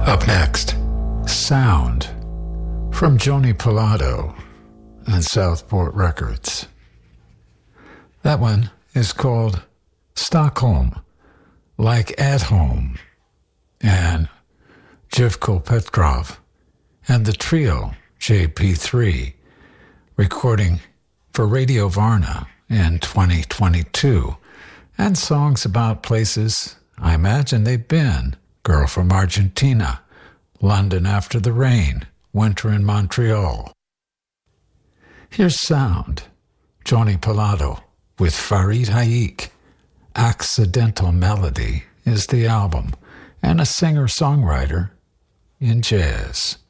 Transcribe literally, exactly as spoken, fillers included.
Up next, Sound from Joni Pilato and Southport Records. That one is called Stockholm, Like at Home, and Jivko Petrov and the trio J P three, recording for Radio Varna in twenty twenty-two, and songs about places I imagine they've been: Girl from Argentina, London After the Rain, Winter in Montreal. Here's Sound, Joni Pilato with Farid Haik. Accidental Melody is the album, and a singer-songwriter in jazz.